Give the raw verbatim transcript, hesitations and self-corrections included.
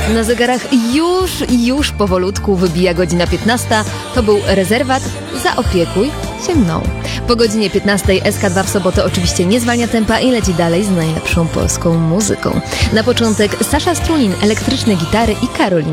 Na zegarach już, już powolutku wybija godzina piętnasta. To był Rezerwat. Zaopiekuj się mną. Po godzinie piętnastej S K dwa w sobotę oczywiście nie zwalnia tempa i leci dalej z najlepszą polską muzyką. Na początek Sasza Strunin, elektryczne gitary i Karolina